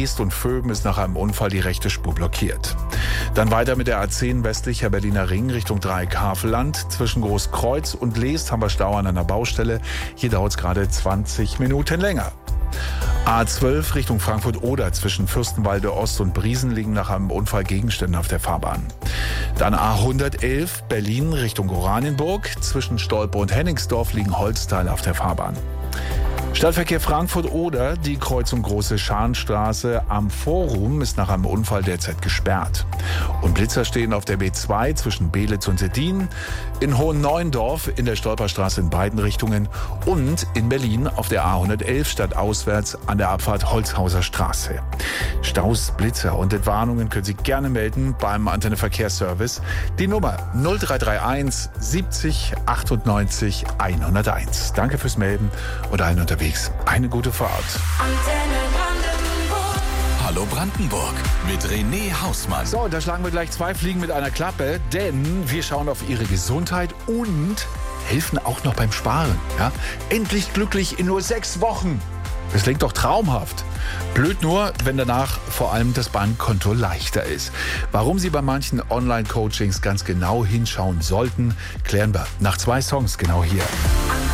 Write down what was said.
Leest und Vöben ist nach einem Unfall die rechte Spur blockiert. Dann weiter mit der A10 westlicher Berliner Ring Richtung Dreieck Havelland. Zwischen Großkreuz und Leest haben wir Stau an einer Baustelle. Hier dauert es gerade 20 Minuten länger. A12 Richtung Frankfurt-Oder zwischen Fürstenwalde Ost und Briesen liegen nach einem Unfall Gegenstände auf der Fahrbahn. Dann A111 Berlin Richtung Oranienburg. Zwischen Stolpe und Hennigsdorf liegen Holzteile auf der Fahrbahn. Stadtverkehr Frankfurt-Oder, die Kreuzung Große Scharnstraße am Forum ist nach einem Unfall derzeit gesperrt. Und Blitzer stehen auf der B2 zwischen Belitz und Seddin, in Hohenneuendorf in der Stolperstraße in beiden Richtungen und in Berlin auf der A111 stadtauswärts an der Abfahrt Holzhauser Straße. Staus, Blitzer und Entwarnungen können Sie gerne melden beim Antenne Verkehrsservice. Die Nummer 0331 70 98 101. Danke fürs Melden und allen unterwegs eine gute Fahrt. Antenne Brandenburg. Hallo Brandenburg mit René Hausmann. So, und da schlagen wir gleich 2 Fliegen mit einer Klappe, denn wir schauen auf Ihre Gesundheit und helfen auch noch beim Sparen. Ja? Endlich glücklich in nur 6 Wochen. Das klingt doch traumhaft. Blöd nur, wenn danach vor allem das Bankkonto leichter ist. Warum Sie bei manchen Online-Coachings ganz genau hinschauen sollten, klären wir nach 2 Songs genau hier.